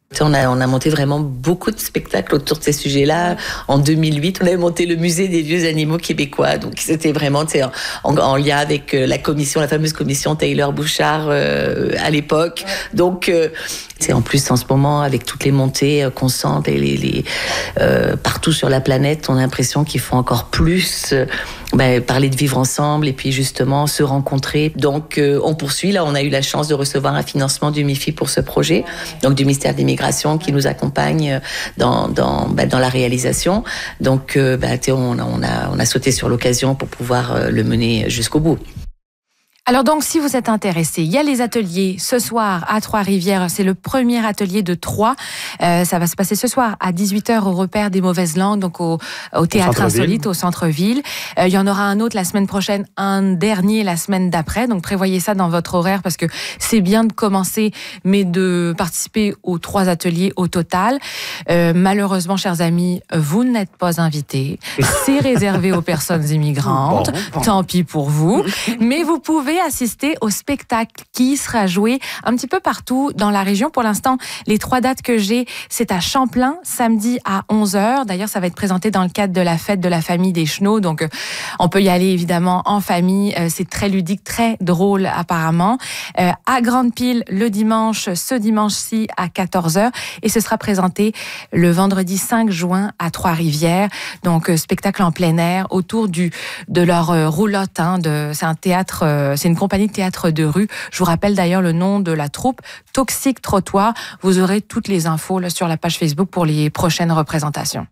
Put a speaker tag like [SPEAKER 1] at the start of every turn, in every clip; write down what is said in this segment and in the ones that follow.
[SPEAKER 1] On a monté vraiment beaucoup de spectacles autour de ces sujets-là. En 2008, on avait monté le musée des vieux animaux québécois. Donc, c'était vraiment en lien avec la fameuse commission Taylor-Bouchard à l'époque. Donc, en plus, en ce moment, avec toutes les montées qu'on sent partout sur la planète, on a l'impression qu'il faut encore plus parler de vivre ensemble et puis justement se rencontrer. Donc, on poursuit. Là, on a eu la chance de recevoir un financement du MIFI pour ce projet, donc du ministère de l'Immigration, qui nous accompagne dans la réalisation. Donc, on a sauté sur l'occasion pour pouvoir le mener jusqu'au bout.
[SPEAKER 2] Alors donc, si vous êtes intéressé, il y a les ateliers ce soir à Trois-Rivières. C'est le premier atelier de 3. Ça va se passer ce soir à 18h au repère des mauvaises langues, donc au Théâtre Insolite, au centre-ville. Il y en aura un autre la semaine prochaine, un dernier la semaine d'après. Donc prévoyez ça dans votre horaire parce que c'est bien de commencer, mais de participer aux 3 ateliers au total. Malheureusement, chers amis, vous n'êtes pas invités. C'est réservé aux personnes immigrantes. Bon. Tant pis pour vous. Mais vous pouvez assister au spectacle qui sera joué un petit peu partout dans la région. Pour l'instant, les 3 dates que j'ai, c'est à Champlain, samedi à 11h. D'ailleurs, ça va être présenté dans le cadre de la fête de la famille des Chenaux. Donc, on peut y aller évidemment en famille. C'est très ludique, très drôle apparemment. À Grande-Pile, ce dimanche-ci à 14h. Et ce sera présenté le vendredi 5 juin à Trois-Rivières. Donc, spectacle en plein air autour de leur roulotte. C'est un théâtre, c'est une compagnie de théâtre de rue. Je vous rappelle d'ailleurs le nom de la troupe, Toxique Trottoir. Vous aurez toutes les infos là, sur la page Facebook pour les prochaines représentations.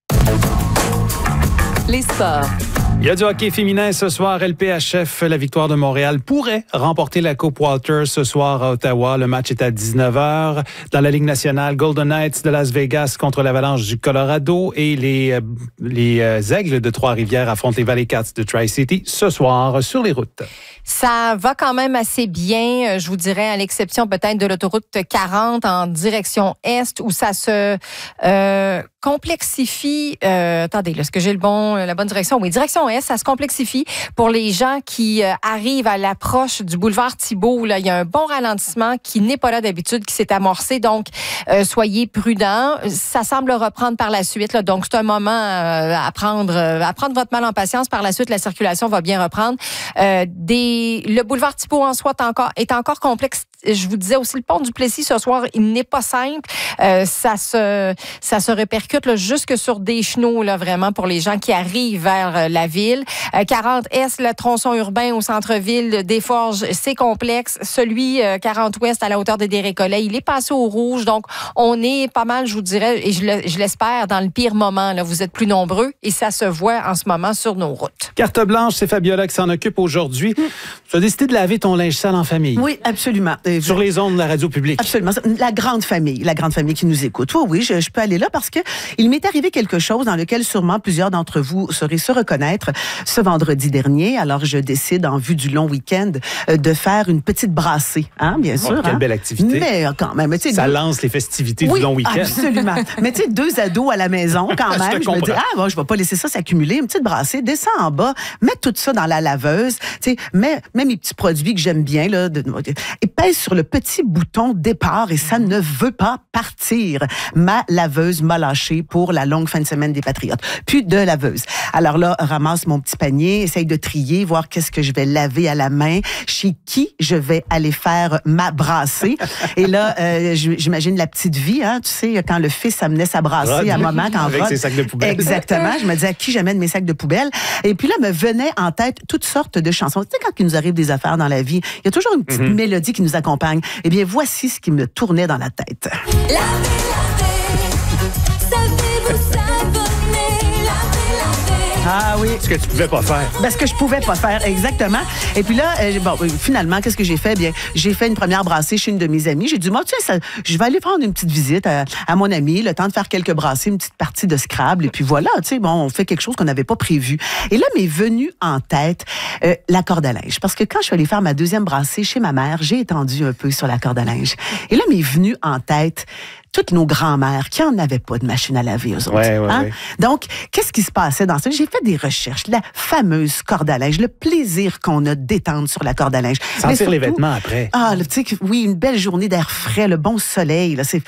[SPEAKER 3] Les sports.
[SPEAKER 4] Il y a du hockey féminin ce soir. LPHF, la Victoire de Montréal, pourrait remporter la Coupe Walter ce soir à Ottawa. Le match est à 19h. Dans la Ligue nationale, Golden Knights de Las Vegas contre l'Avalanche du Colorado et les Aigles de Trois-Rivières affrontent les Valley Cats de Tri-City ce soir sur les routes.
[SPEAKER 5] Ça va quand même assez bien, je vous dirais, à l'exception peut-être de l'autoroute 40 en direction est où ça se complexifie. Attendez, est-ce que j'ai la bonne direction? Oui, direction est, ça se complexifie pour les gens qui arrivent à l'approche du boulevard Thibault. Là, il y a un bon ralentissement qui n'est pas là d'habitude, qui s'est amorcé. Donc, soyez prudents. Ça semble reprendre par la suite. Là, donc, c'est un moment à prendre votre mal en patience. Par la suite, la circulation va bien reprendre. Le boulevard Thibault en soi est encore complexe. Je vous disais aussi, le pont du Plessis ce soir, il n'est pas simple. Ça se répercute là, jusque sur des chenaux, là, vraiment, pour les gens qui arrivent vers la ville. 40 Est, le tronçon urbain au centre-ville des Forges, c'est complexe. Celui 40 Ouest, à la hauteur des Récollets, il est passé au rouge. Donc, on est pas mal, je vous dirais, et je l'espère, dans le pire moment. Là, vous êtes plus nombreux et ça se voit en ce moment sur nos routes.
[SPEAKER 4] Carte blanche, c'est Fabiola qui s'en occupe aujourd'hui. Tu as décidé de laver ton linge sale en famille.
[SPEAKER 6] Oui, absolument.
[SPEAKER 4] Sur les ondes de la radio publique.
[SPEAKER 6] Absolument. La grande famille qui nous écoute. Oui, je peux aller là parce que il m'est arrivé quelque chose dans lequel sûrement plusieurs d'entre vous saurez se reconnaître ce vendredi dernier. Alors, je décide, en vue du long week-end, de faire une petite brassée. Bien sûr.
[SPEAKER 4] Quelle belle activité.
[SPEAKER 6] Mais quand même.
[SPEAKER 4] Ça lance les festivités du long week-end.
[SPEAKER 6] Absolument. Mais tu sais, 2 ados à la maison, quand même. Je me dis, je vais pas laisser ça s'accumuler. Une petite brassée, descends en bas, mets tout ça dans la laveuse. Tu sais, mets mes petits produits que j'aime bien, là, et pèse sur le petit bouton départ et ça ne veut pas partir. Ma laveuse m'a lâché pour la longue fin de semaine des Patriotes. Plus de laveuse. Alors là, ramasse mon petit panier, essaye de trier, voir qu'est-ce que je vais laver à la main, chez qui je vais aller faire ma brassée. Et là, j'imagine la petite vie, tu sais, quand le fils amenait sa brassée à maman, quand
[SPEAKER 4] avec ses sacs de poubelle.
[SPEAKER 6] Exactement. Je me disais, à qui j'amène mes sacs de poubelle? Et puis là, me venait en tête toutes sortes de chansons. Tu sais, quand il nous arrive des affaires dans la vie, il y a toujours une petite mélodie qui nous accompagne. Eh bien, voici ce qui me tournait dans la tête. Ah oui.
[SPEAKER 4] Ce que tu pouvais pas faire.
[SPEAKER 6] Ce que je pouvais pas faire, exactement. Et puis là, finalement, qu'est-ce que j'ai fait? Bien, j'ai fait une première brassée chez une de mes amies. J'ai dit, moi, tu sais, je vais aller prendre une petite visite à mon ami, le temps de faire quelques brassées, une petite partie de Scrabble. Et puis voilà, tu sais, on fait quelque chose qu'on n'avait pas prévu. Et là, m'est venue en tête la corde à linge. Parce que quand je suis allée faire ma deuxième brassée chez ma mère, j'ai étendu un peu sur la corde à linge. Et là, m'est venue en tête toutes nos grands-mères qui n'en avaient pas de machine à laver, eux autres.
[SPEAKER 4] Ouais.
[SPEAKER 6] Donc, qu'est-ce qui se passait dans ça? J'ai fait des recherches. La fameuse corde à linge, le plaisir qu'on a d'étendre sur la corde à linge.
[SPEAKER 4] Sentir les vêtements après.
[SPEAKER 6] Tu sais, oui, une belle journée d'air frais, le bon soleil. Là,